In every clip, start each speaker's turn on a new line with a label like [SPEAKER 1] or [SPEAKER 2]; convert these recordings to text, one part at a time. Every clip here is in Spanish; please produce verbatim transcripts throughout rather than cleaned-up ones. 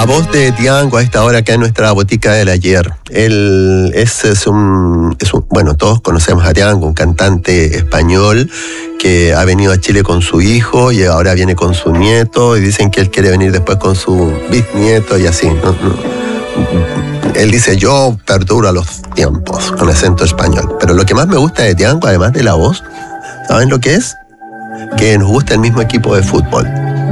[SPEAKER 1] La voz de Tiango a esta hora acá en nuestra botica del ayer. Él es, es, un, es un... Bueno, todos conocemos a Tiango, un cantante español que ha venido a Chile con su hijo y ahora viene con su nieto y dicen que él quiere venir después con su bisnieto y así. ¿no? No. Él dice, yo perduro a los tiempos, con acento español. Pero lo que más me gusta de Tiango, además de la voz, ¿saben lo que es? Que nos gusta el mismo equipo de fútbol.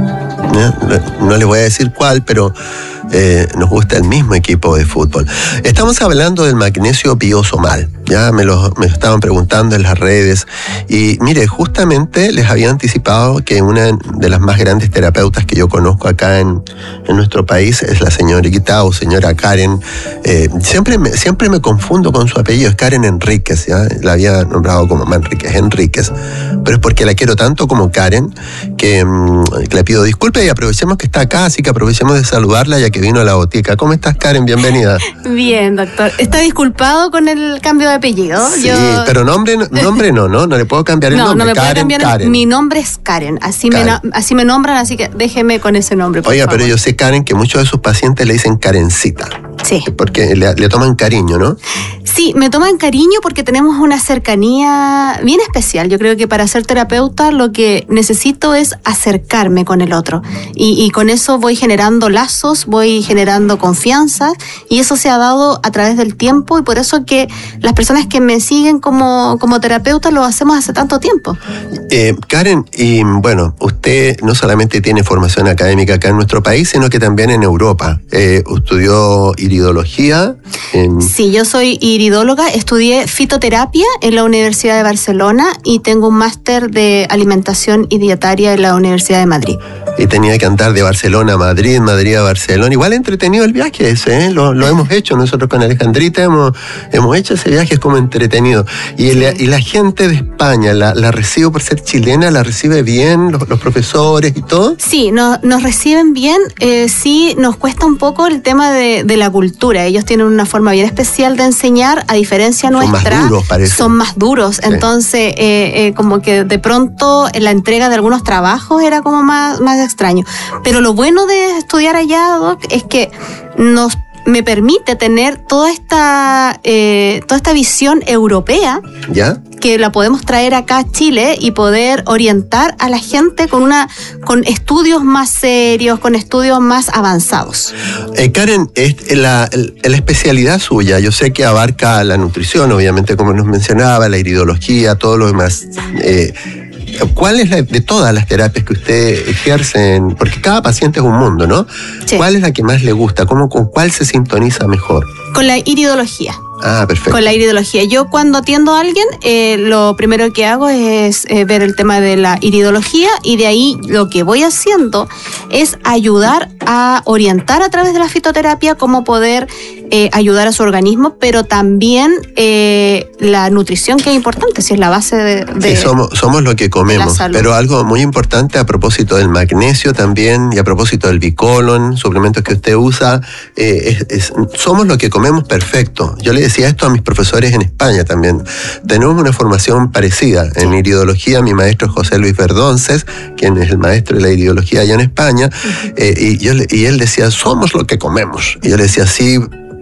[SPEAKER 1] ¿Eh? No les voy a decir cuál, pero eh, nos gusta el mismo equipo de fútbol. Estamos hablando del magnesio biosomal. Ya me lo, me lo estaban preguntando en las redes. Y mire, justamente les había anticipado que una de las más grandes terapeutas que yo conozco acá en, en nuestro país es la señorita o señora Karen. Eh, siempre, me, siempre me confundo con su apellido, es Karen Enríquez. ¿ya? La había nombrado como Manríquez, Enríquez. Pero es porque la quiero tanto como Karen que, mmm, que le pido disculpas y aprovechemos que está acá, así que aprovechemos de saludarla ya que vino a la botica. ¿Cómo estás, Karen? Bienvenida.
[SPEAKER 2] Bien, doctor. ¿Está disculpado con el cambio de apellido?
[SPEAKER 1] Sí,
[SPEAKER 2] Yo...
[SPEAKER 1] pero nombre, nombre no, ¿no? No le puedo cambiar el
[SPEAKER 2] no,
[SPEAKER 1] nombre.
[SPEAKER 2] No, no me
[SPEAKER 1] Karen,
[SPEAKER 2] puede cambiar.
[SPEAKER 1] Karen.
[SPEAKER 2] Mi nombre es Karen. Así, Karen. Me, así me nombran, así que déjeme con ese nombre, por
[SPEAKER 1] Oiga,
[SPEAKER 2] favor.
[SPEAKER 1] pero yo sé, Karen, que muchos de sus pacientes le dicen Karencita.
[SPEAKER 2] Sí.
[SPEAKER 1] Porque le, le toman cariño, ¿no?
[SPEAKER 2] Sí, me toman cariño porque tenemos una cercanía bien especial. Yo creo que para ser terapeuta lo que necesito es acercarme con el otro. Y, y con eso voy generando lazos, voy generando confianza y eso se ha dado a través del tiempo y por eso que las personas que me siguen como, como terapeuta lo hacemos hace tanto tiempo.
[SPEAKER 1] Eh, Karen, y bueno, usted no solamente tiene formación académica acá en nuestro país, sino que también en Europa. Eh, estudió iridología. En...
[SPEAKER 2] Sí, yo soy iridóloga, estudié fitoterapia en la Universidad de Barcelona y tengo un máster de alimentación y dietaria en la Universidad de Madrid.
[SPEAKER 1] Y tenía que andar de Barcelona a Madrid, Madrid a Barcelona. Igual entretenido el viaje ese, ¿eh? Lo, lo hemos hecho. Nosotros con Alejandrita hemos, hemos hecho ese viaje, es como entretenido. Y, el, y la gente de España, la, la recibo por ser chilena, la recibe bien, los, los profesores y todo.
[SPEAKER 2] Sí, no, nos reciben bien. Eh, sí, nos cuesta un poco el tema de, de la cultura. Ellos tienen una forma bien especial de enseñar, a diferencia nuestra.
[SPEAKER 1] Son más duros, parece.
[SPEAKER 2] Son más duros. Sí. Entonces, eh, eh, como que de pronto la entrega de algunos trabajos era como más, más extraño. Pero lo bueno de estudiar allá, Doc, es que nos me permite tener toda esta eh, toda esta visión europea.
[SPEAKER 1] ¿Ya?
[SPEAKER 2] Que la podemos traer acá a Chile y poder orientar a la gente con una con estudios más serios, con estudios más avanzados.
[SPEAKER 1] Eh, Karen, es la, la especialidad suya, yo sé que abarca la nutrición, obviamente, como nos mencionaba, la iridología, todo lo demás. Eh, ¿Cuál es la de todas las terapias que usted ejerce? En, porque cada paciente es un mundo, ¿no?
[SPEAKER 2] Sí.
[SPEAKER 1] ¿Cuál es la que más le gusta? ¿Cómo, con cuál se sintoniza mejor?
[SPEAKER 2] Con la iridología.
[SPEAKER 1] Ah, perfecto.
[SPEAKER 2] Con la iridología. Yo cuando atiendo a alguien, eh, lo primero que hago es eh, ver el tema de la iridología y de ahí lo que voy haciendo es ayudar a orientar a través de la fitoterapia cómo poder eh, ayudar a su organismo, pero también eh, la nutrición, que es importante, si es la base de, de
[SPEAKER 1] sí, somos, somos lo que comemos, pero algo muy importante a propósito del magnesio también y a propósito del bicolon, suplementos que usted usa, eh, es, es, somos lo que comemos perfecto. Yo le decía esto a mis profesores en España también. Tenemos una formación parecida en iridología. Mi maestro es José Luis Verdonces, quien es el maestro de la iridología allá en España, uh-huh. eh, y, yo, y él decía, somos lo que comemos. Y yo le decía, sí,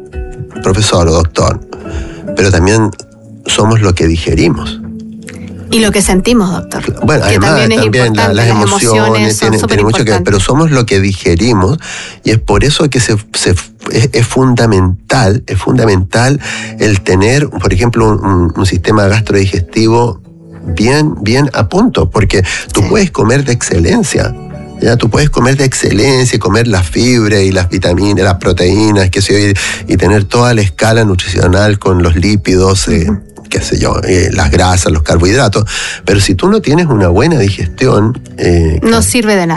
[SPEAKER 1] profesor o doctor, pero también somos lo que digerimos.
[SPEAKER 2] Y lo que sentimos, doctor.
[SPEAKER 1] Bueno,
[SPEAKER 2] que
[SPEAKER 1] además
[SPEAKER 2] también, es
[SPEAKER 1] también la, las,
[SPEAKER 2] las
[SPEAKER 1] emociones,
[SPEAKER 2] emociones
[SPEAKER 1] tienen, tienen mucho que ver, pero somos lo que digerimos y es por eso que se, se es, es fundamental, es fundamental el tener, por ejemplo, un, un sistema gastrodigestivo bien, bien a punto, porque tú sí. puedes comer de excelencia. Ya, tú puedes comer de excelencia, comer las fibras y las vitaminas, las proteínas, qué sé yo, y, y tener toda la escala nutricional con los lípidos, eh, qué sé yo, eh, las grasas, los carbohidratos, pero si tú no tienes una buena digestión...
[SPEAKER 2] Eh, no sirve de nada.